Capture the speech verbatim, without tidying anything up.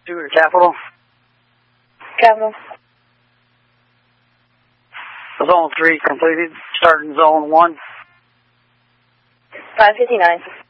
Stewart Capital. Capital. Zone three completed. Starting zone one. five fifty-nine.